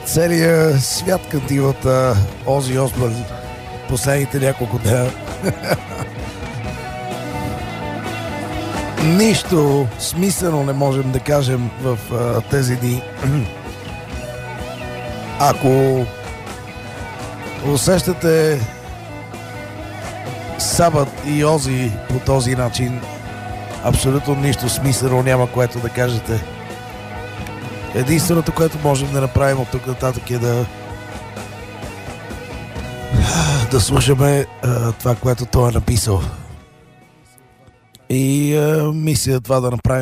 Целият свят кантиват Ози Осбърн последните няколко дена. Нищо смислено не можем да кажем в тези дни. Ако усещате Сабат и Ози по този начин, абсолютно нищо смислено няма, което да кажете. Единственото, което можем да направим от тук нататък е да слушаме това, което той е написал. И мисля това да направим